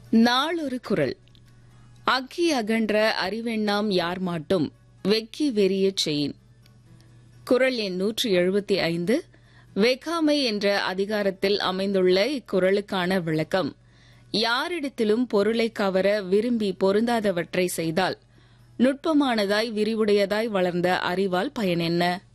நாளொரு குறள். அக்கி அகன்ற அறிவெண்ணாம் யார் மாட்டும் வெக்கி வெறியச் செயின். குறள் எண் 175. வெக்காமை என்ற அதிகாரத்தில் அமைந்துள்ள இக்குறளுக்கான விளக்கம்: யாரிடத்திலும் பொருளை கவர விரும்பி பொருந்தாதவற்றை செய்தால் நுட்பமானதாய் விரிவுடையதாய் வளர்ந்த அறிவால் பயனென்ன?